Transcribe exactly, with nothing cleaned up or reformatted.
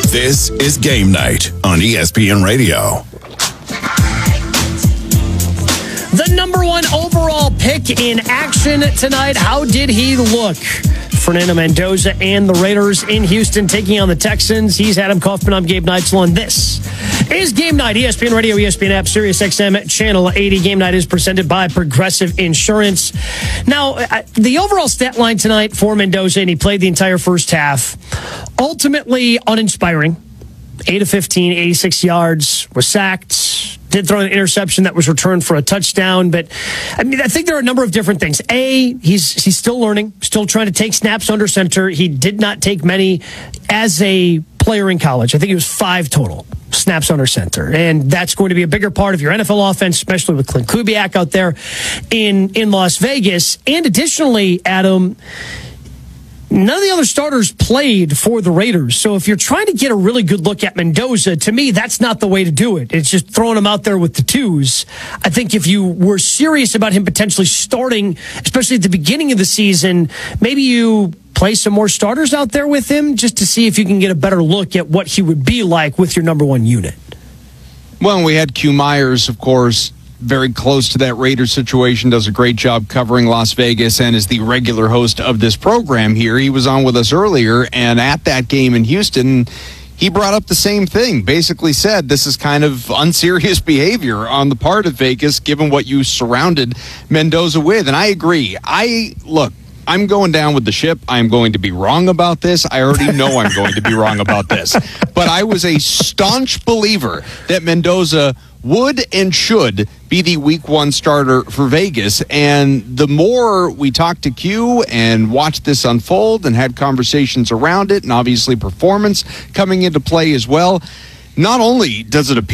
This is Game Night on E S P N Radio. The number one overall pick in action tonight. How did he look? Fernando Mendoza and the Raiders in Houston taking on the Texans. He's Adam Kaufman. I'm Gabe Neitzel, and this is Game Night. E S P N Radio, E S P N app, Sirius X M, Channel eighty. Game Night is presented by Progressive Insurance. Now, the overall stat line tonight for Mendoza, and he played the entire first half, ultimately uninspiring. eight of fifteen, eighty-six yards, was sacked, did throw an interception that was returned for a touchdown. But I mean, I think there are a number of different things. A, he's he's still learning, still trying to take snaps under center. He did not take many as a player in college. I think it was five total snaps under center. And that's going to be a bigger part of your N F L offense, especially with Clint Kubiak out there in, in Las Vegas. And additionally, Adam, none of the other starters played for the Raiders. So if you're trying to get a really good look at Mendoza, to me, that's not the way to do it. It's just throwing him out there with the twos. I think if you were serious about him potentially starting, especially at the beginning of the season, maybe you play some more starters out there with him just to see if you can get a better look at what he would be like with your number one unit. Well, we had Q Myers, of course, very close to that Raiders situation, does a great job covering Las Vegas and is the regular host of this program here. He was on with us earlier, and at that game in Houston, he brought up the same thing, basically said this is kind of unserious behavior on the part of Vegas, given what you surrounded Mendoza with. And I agree. I, look, I'm going down with the ship. I'm going to be wrong about this. I already know I'm going to be wrong about this. But I was a staunch believer that Mendoza would and should be the week one starter for Vegas. And the more we talked to Q and watched this unfold and had conversations around it, and obviously performance coming into play as well, not only does it appear